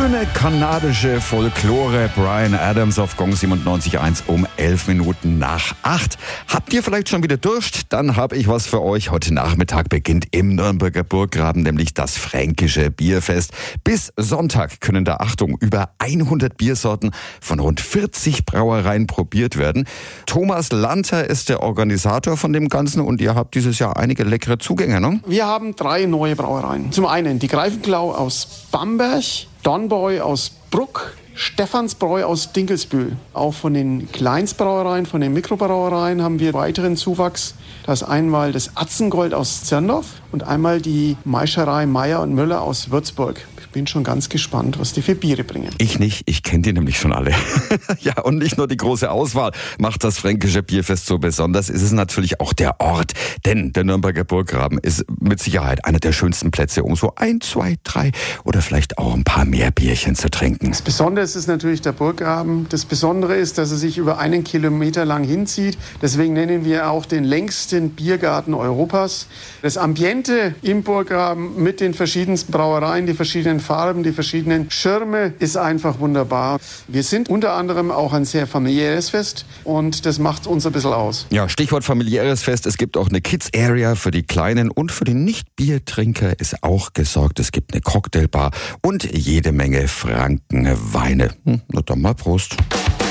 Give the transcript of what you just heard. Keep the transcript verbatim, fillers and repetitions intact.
Schöne kanadische Folklore. Bryan Adams auf Gong siebenundneunzig Komma eins um elf Minuten nach acht. Habt ihr vielleicht schon wieder Durst? Dann habe ich was für euch. Heute Nachmittag beginnt im Nürnberger Burggraben nämlich das Fränkische Bierfest. Bis Sonntag können da, Achtung, über hundert Biersorten von rund vierzig Brauereien probiert werden. Thomas Lanter ist der Organisator von dem Ganzen und ihr habt dieses Jahr einige leckere Zugänge, ne? Wir haben drei neue Brauereien. Zum einen die Greifenklau aus Bamberg, Donboy aus Bruck, Stephansbräu aus Dinkelsbühl. Auch von den Kleinstbrauereien, von den Mikrobrauereien haben wir weiteren Zuwachs. Das ist einmal das Atzengold aus Zirndorf und einmal die Maischerei Meier und Müller aus Würzburg. Ich bin schon ganz gespannt, was die für Biere bringen. Ich nicht, ich kenne die nämlich schon alle. Ja, und nicht nur die große Auswahl macht das Fränkische Bierfest so besonders, ist es natürlich auch der Ort. Denn der Nürnberger Burggraben ist mit Sicherheit einer der schönsten Plätze, um so ein, zwei, drei oder vielleicht auch ein paar mehr Bierchen zu trinken. Das Besondere ist natürlich der Burggraben. Das Besondere ist, dass er sich über einen Kilometer lang hinzieht. Deswegen nennen wir auch den längsten Biergarten Europas. Das Ambiente im Burggraben mit den verschiedensten Brauereien, die verschiedenen Farben, die verschiedenen Schirme ist einfach wunderbar. Wir sind unter anderem auch ein sehr familiäres Fest und das macht uns ein bisschen aus. Ja, Stichwort familiäres Fest. Es gibt auch eine Kids-Area für die Kleinen und für die Nicht-Biertrinker ist auch gesorgt. Es gibt eine Cocktailbar und jede Menge Frankenweine. Hm, na dann mal Prost.